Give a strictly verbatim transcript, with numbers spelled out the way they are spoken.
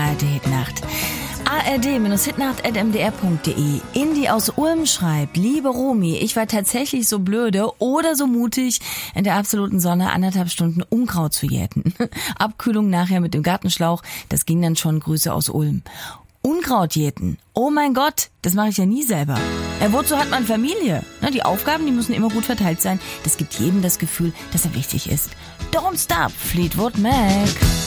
A R D-Hitnacht. A R D-Hitnacht at m d r punkt d e. Indy aus Ulm schreibt: Liebe Romy, ich war tatsächlich so blöde oder so mutig, in der absoluten Sonne anderthalb Stunden Unkraut zu jäten. Abkühlung nachher mit dem Gartenschlauch, das ging dann schon. Grüße aus Ulm. Unkraut jäten. Oh mein Gott, das mache ich ja nie selber. Ja, wozu hat man Familie? Na, die Aufgaben, die müssen immer gut verteilt sein. Das gibt jedem das Gefühl, dass er wichtig ist. Don't Stop, Fleetwood Mac.